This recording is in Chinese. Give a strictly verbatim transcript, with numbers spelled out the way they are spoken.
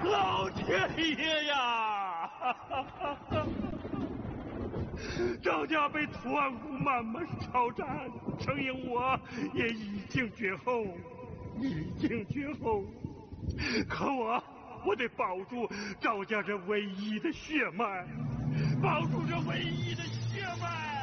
老天爷呀！赵家被团虎慢慢抄斩，程英我也已经绝后，已经绝后。可我，我得保住赵家这唯一的血脉，保住这唯一的血脉。